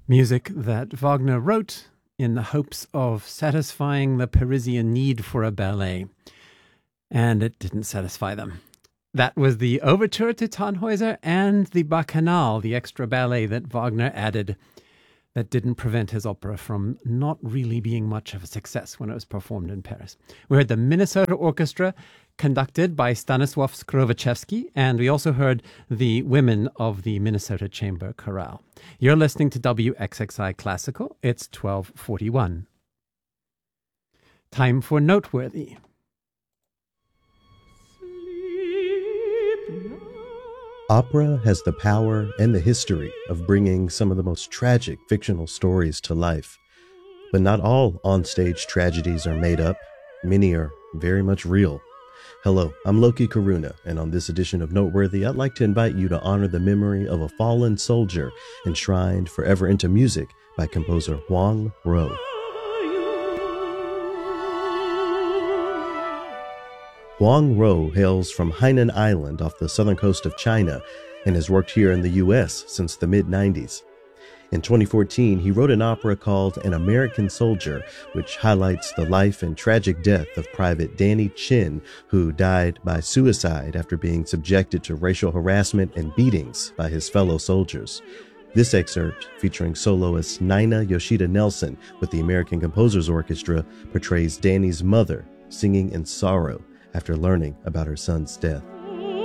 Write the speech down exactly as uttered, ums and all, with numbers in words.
Music that Wagner wrote in the hopes of satisfying the Parisian need for a ballet. And it didn't satisfy them. That was the overture to Tannhäuser and the Bacchanal, the extra ballet that Wagner added that didn't prevent his opera from not really being much of a success when it was performed in Paris. We heard the Minnesota Orchestra conducted by Stanisław Skrowaczewski, and we also heard the women of the Minnesota Chamber Chorale. You're listening to W X X I Classical. It's twelve forty-one. Time for Noteworthy. Opera has the power and the history of bringing some of the most tragic fictional stories to life. But not all onstage tragedies are made up. Many are very much real. Hello, I'm Loki Karuna, and on this edition of Noteworthy, I'd like to invite you to honor the memory of a fallen soldier enshrined forever into music by composer Huang Ro. Huang Ro hails from Hainan Island off the southern coast of China and has worked here in the U S since the mid nineties. In twenty fourteen, he wrote an opera called An American Soldier, which highlights the life and tragic death of Private Danny Chin, who died by suicide after being subjected to racial harassment and beatings by his fellow soldiers. This excerpt, featuring soloist Nina Yoshida Nelson with the American Composers Orchestra, portrays Danny's mother singing in sorrow after learning about her son's death.